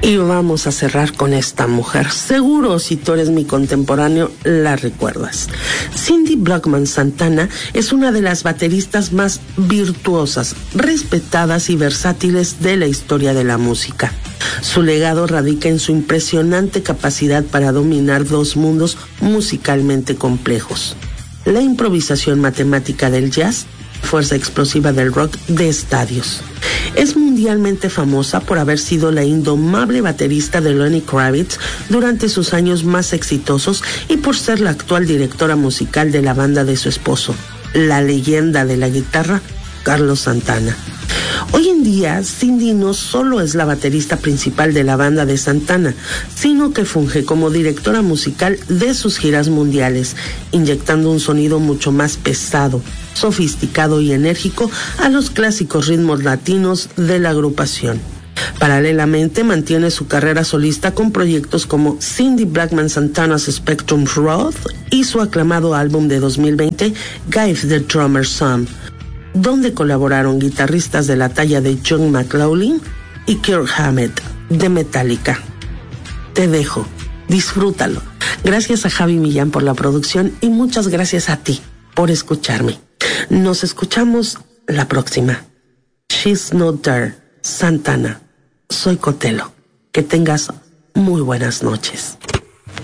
Y vamos a cerrar con esta mujer. Seguro, si tú eres mi contemporáneo, la recuerdas. Cindy Blackman Santana es una de las bateristas más virtuosas, respetadas y versátiles de la historia de la música. Su legado radica en su impresionante capacidad para dominar dos mundos musicalmente complejos: la improvisación matemática del jazz, fuerza explosiva del rock de estadios. Es mundialmente famosa por haber sido la indomable baterista de Lenny Kravitz durante sus años más exitosos y por ser la actual directora musical de la banda de su esposo, la leyenda de la guitarra, Carlos Santana. Hoy en día, Cindy no solo es la baterista principal de la banda de Santana, sino que funge como directora musical de sus giras mundiales, inyectando un sonido mucho más pesado, sofisticado y enérgico a los clásicos ritmos latinos de la agrupación. Paralelamente, mantiene su carrera solista con proyectos como Cindy Blackman Santana's Spectrum Road y su aclamado álbum de 2020, Give the Drummer Some, donde colaboraron guitarristas de la talla de John McLaughlin y Kirk Hammett de Metallica. Te dejo, disfrútalo. Gracias a Javi Millán por la producción y muchas gracias a ti por escucharme. Nos escuchamos la próxima. She's Not There, Santana. Soy Cotelo. Que tengas muy buenas noches.